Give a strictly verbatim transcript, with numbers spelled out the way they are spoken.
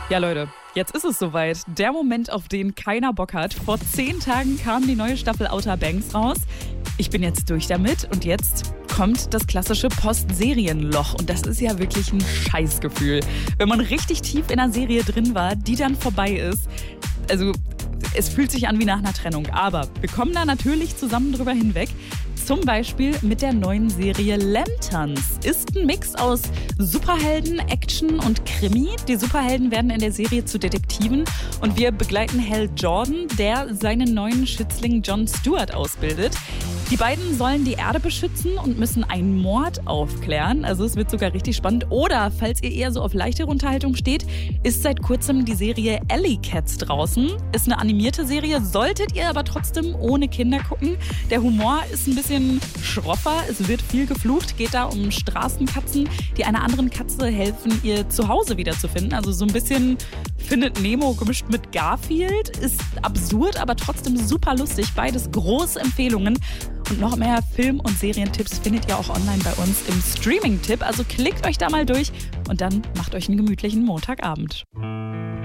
Ja, Leute, jetzt ist es soweit. Der Moment, auf den keiner Bock hat. Vor zehn Tagen kam die neue Staffel Outer Banks raus. Ich bin jetzt durch damit und jetzt kommt das klassische Postserienloch. Und das ist ja wirklich ein Scheißgefühl. Wenn man richtig tief in einer Serie drin war, die dann vorbei ist. Also, es fühlt sich an wie nach einer Trennung. Aber wir kommen da natürlich zusammen drüber hinweg. Zum Beispiel mit der neuen Serie Lanterns. Ist ein Mix aus Superhelden, Action und Krimi. Die Superhelden werden in der Serie zu Detektiven und wir begleiten Hal Jordan, der seinen neuen Schützling Jon Stewart ausbildet. Die beiden sollen die Erde beschützen und müssen einen Mord aufklären. Also es wird sogar richtig spannend. Oder, falls ihr eher so auf leichtere Unterhaltung steht, ist seit kurzem die Serie Alley Cats draußen. Ist eine animierte Serie, solltet ihr aber trotzdem ohne Kinder gucken. Der Humor ist ein bisschen schroffer, es wird viel geflucht, geht da um Straßenkatzen, die einer anderen Katze helfen, ihr Zuhause wiederzufinden. Also so ein bisschen Findet Nemo gemischt mit Garfield. Ist absurd, aber trotzdem super lustig. Beides große Empfehlungen. Und noch mehr Film- und Serientipps findet ihr auch online bei uns im Streaming-Tipp. Also klickt euch da mal durch und dann macht euch einen gemütlichen Montagabend.